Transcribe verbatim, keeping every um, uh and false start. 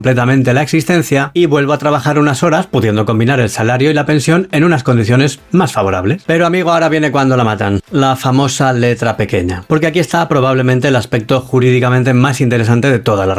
completamente la existencia y vuelvo a trabajar unas horas pudiendo combinar el salario y la pensión en unas condiciones más favorables. Pero amigo, ahora viene cuando la matan, la famosa letra pequeña, porque aquí está probablemente el aspecto jurídicamente más interesante de toda la